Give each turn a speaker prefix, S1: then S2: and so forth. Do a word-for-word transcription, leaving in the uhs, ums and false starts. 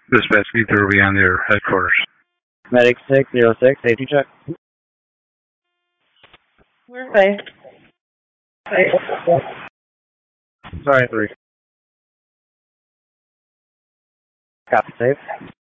S1: Dispatch B three will be on their headquarters.
S2: Medic six zero six, safety check.
S3: Where are they?
S2: Sorry, three. Copy, safe.